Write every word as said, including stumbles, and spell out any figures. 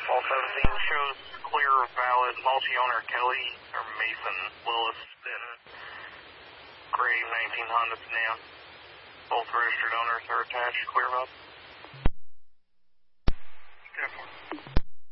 All seventeen shows clear, valid, multi-owner Kelly or Mason Willis Benton. Gray nineteen Honda sedan. Both registered owners are attached. Clear up. ten four.